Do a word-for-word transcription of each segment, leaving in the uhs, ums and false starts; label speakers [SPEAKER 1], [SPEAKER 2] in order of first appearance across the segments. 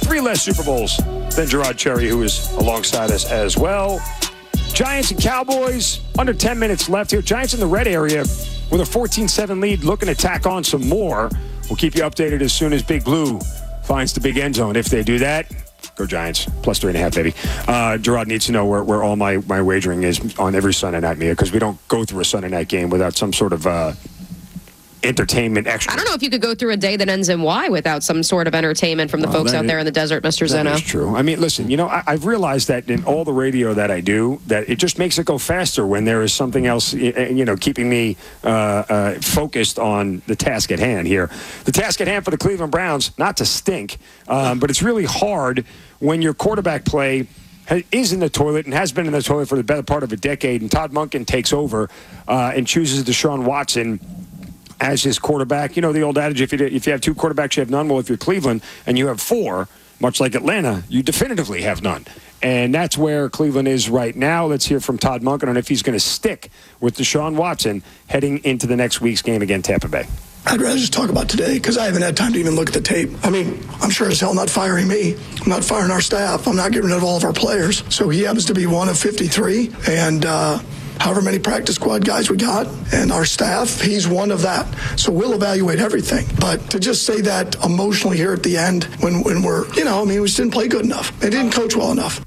[SPEAKER 1] three less Super Bowls than Gerard Cherry, who is alongside us as well. Giants and Cowboys, under ten minutes left here. Giants in the red area with a fourteen seven lead, looking to tack on some more. We'll keep you updated as soon as Big Blue finds the big end zone. If they do that, go Giants. Plus three and a half, baby. Uh, Gerard needs to know where, where all my, my wagering is on every Sunday night, Mia, because we don't go through a Sunday night game without some sort of uh, entertainment extra.
[SPEAKER 2] I don't know if you could go through a day that ends in Y without some sort of entertainment from the well, folks out there in the desert, Mister Zeno.
[SPEAKER 1] That's true. I mean, listen, you know, I, I've realized that in all the radio that I do, that it just makes it go faster when there is something else, you know, keeping me uh, uh, focused on the task at hand here. The task at hand for the Cleveland Browns, not to stink, um, but it's really hard when your quarterback play is in the toilet and has been in the toilet for the better part of a decade, and Todd Monken takes over uh, and chooses Deshaun Watson as his quarterback. You know the old adage, if you, if you have two quarterbacks, you have none. Well, if you're Cleveland and you have four, much like Atlanta, you definitively have none. And that's where Cleveland is right now. Let's hear from Todd Monken on if he's going to stick with Deshaun Watson heading into the next week's game against Tampa Bay.
[SPEAKER 3] I'd rather just talk about today because I haven't had time to even look at the tape. I mean, I'm sure as hell not firing me. I'm not firing our staff. I'm not getting rid of all of our players. So he happens to be one of fifty-three. And, uh, however many practice squad guys we got and our staff, he's one of that. So we'll evaluate everything. But to just say that emotionally here at the end when, when we're, you know, I mean, we just didn't play good enough. They didn't coach well enough.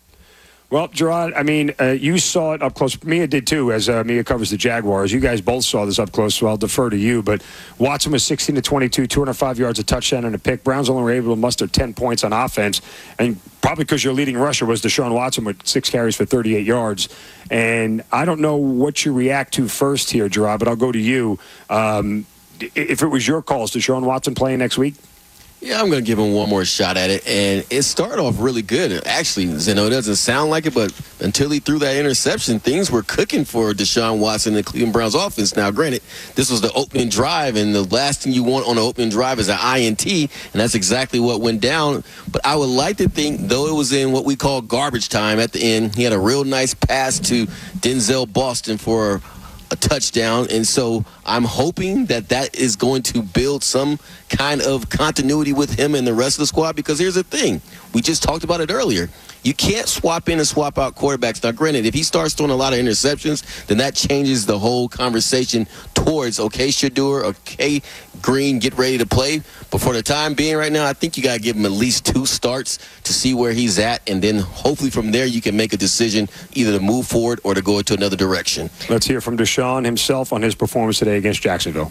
[SPEAKER 1] Well, Gerard, I mean, uh, you saw it up close. Mia did too, as uh, Mia covers the Jaguars. You guys both saw this up close, so I'll defer to you. But Watson was sixteen to twenty-two, two hundred five yards, a touchdown, and a pick. Browns only were able to muster ten points on offense. And probably because your leading rusher was Deshaun Watson with six carries for thirty-eight yards. And I don't know what you react to first here, Gerard, but I'll go to you. Um, if it was your call, is Deshaun Watson playing next week?
[SPEAKER 4] Yeah, I'm going to give him one more shot at it. And it started off really good. Actually, Zeno, it doesn't sound like it, but until he threw that interception, things were cooking for Deshaun Watson and the Cleveland Browns offense. Now, granted, this was the opening drive, and the last thing you want on the opening drive is an I N T, and that's exactly what went down. But I would like to think, though it was in what we call garbage time at the end, he had a real nice pass to Denzel Boston for a touchdown, and so I'm hoping that that is going to build some kind of continuity with him and the rest of the squad, because here's the thing. We just talked about it earlier. You can't swap in and swap out quarterbacks. Now, granted, if he starts throwing a lot of interceptions, then that changes the whole conversation towards, okay, Shedeur, okay, Green, get ready to play. But for the time being right now, I think you got to give him at least two starts to see where he's at, and then hopefully from there you can make a decision either to move forward or to go into another direction.
[SPEAKER 1] Let's hear from Deshaun himself on his performance today against Jacksonville.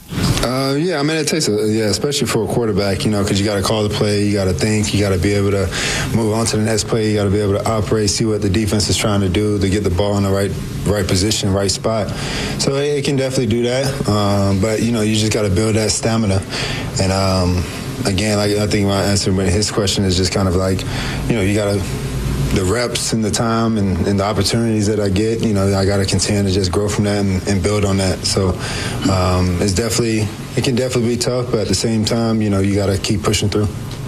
[SPEAKER 5] Uh, yeah, I mean, it takes a, yeah, especially for a quarterback, you know, because you got to call the play, you got to think, you got to be able to move on to the next play, you got to be able to operate, see what the defense is trying to do to get the ball in the right right position, right spot. So it, it can definitely do that, um, but, you know, you just got to build that stamina. And, um, again, like I think my answer with his question is just kind of like, you know, you got to, the reps and the time and, and the opportunities that I get, you know, I got to continue to just grow from that and, and build on that. So um, it's definitely, it can definitely be tough, but at the same time, you know, you got to keep pushing through.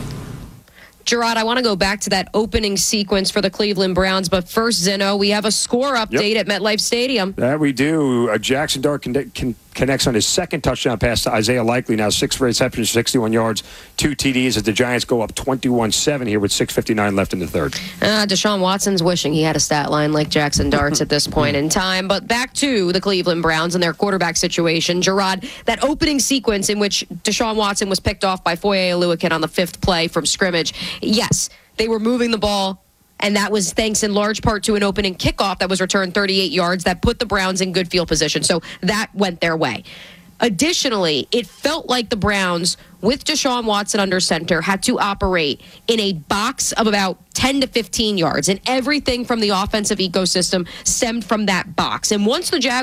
[SPEAKER 2] Gerard, I want to go back to that opening sequence for the Cleveland Browns, but first, Zeno, we have a score update yep. at MetLife Stadium.
[SPEAKER 1] That we do. Uh, Jackson Dart con- con- connects on his second touchdown pass to Isaiah Likely. Now six receptions, sixty-one yards, two T Ds as the Giants go up twenty-one seven here with six fifty-nine left in the third.
[SPEAKER 2] Uh, Deshaun Watson's wishing he had a stat line like Jackson Dart's at this point in time. But back to the Cleveland Browns and their quarterback situation. Gerard, that opening sequence in which Deshaun Watson was picked off by Foye Oluokun on the fifth play from scrimmage, yes, they were moving the ball, and that was thanks in large part to an opening kickoff that was returned thirty-eight yards that put the Browns in good field position. So that went their way. Additionally, it felt like the Browns, with Deshaun Watson under center, had to operate in a box of about ten to fifteen yards, and everything from the offensive ecosystem stemmed from that box. And once the Jaguars